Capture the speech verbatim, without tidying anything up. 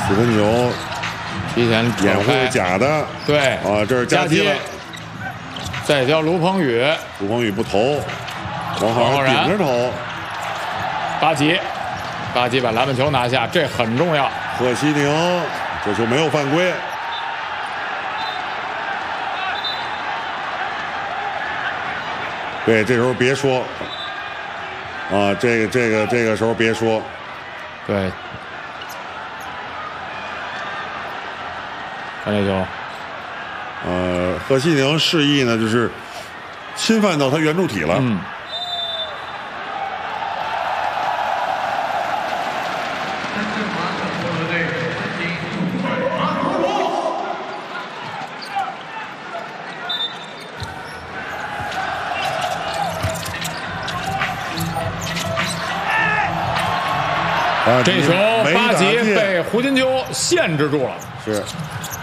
四分球， 提前掩护是假的。 对啊，这是夹击了。 再交卢鹏宇， 卢鹏宇不投，王浩然顶着投。 巴吉，巴吉把篮板球拿下，这很重要。 贺西宁这球没有犯规。对，这时候别说。啊，这个这个这个时候别说。 对。看这球。 呃，贺西宁示意呢，就是侵犯到他圆柱体了。 嗯。这球巴吉被胡金秋限制住了。 是。